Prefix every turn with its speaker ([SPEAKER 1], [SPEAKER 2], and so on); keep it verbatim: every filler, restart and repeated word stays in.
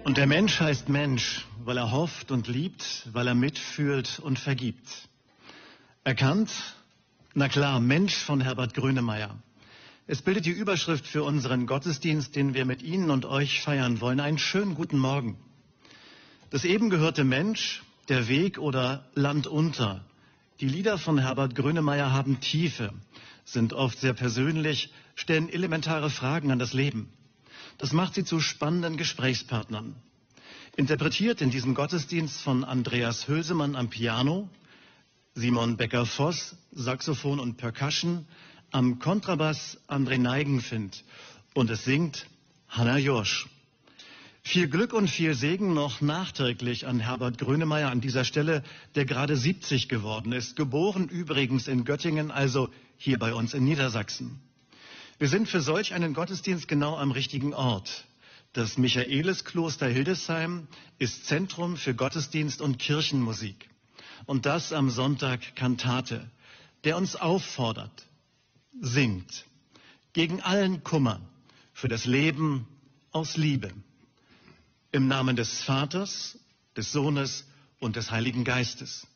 [SPEAKER 1] Und der Mensch heißt Mensch, weil er hofft und liebt, weil er mitfühlt und vergibt. Erkannt? Na klar, Mensch von Herbert Grönemeyer. Es bildet die Überschrift für unseren Gottesdienst, den wir mit Ihnen und euch feiern wollen. Einen schönen guten Morgen. Das eben gehörte Mensch, der Weg oder Land unter. Die Lieder von Herbert Grönemeyer haben Tiefe, sind oft sehr persönlich, stellen elementare Fragen an das Leben. Das macht sie zu spannenden Gesprächspartnern. Interpretiert in diesem Gottesdienst von Andreas Hülsemann am Piano, Simon Becker-Voss, Saxophon und Percussion, am Kontrabass André Neigenfind und es singt Hanna Jorsch. Viel Glück und viel Segen noch nachträglich an Herbert Grönemeyer an dieser Stelle, der gerade siebzig geworden ist, geboren übrigens in Göttingen, also hier bei uns in Niedersachsen. Wir sind für solch einen Gottesdienst genau am richtigen Ort. Das Michaeliskloster Hildesheim ist Zentrum für Gottesdienst und Kirchenmusik. Und das am Sonntag Kantate, der uns auffordert, singt, gegen allen Kummer, für das Leben aus Liebe. Im Namen des Vaters, des Sohnes und des Heiligen Geistes.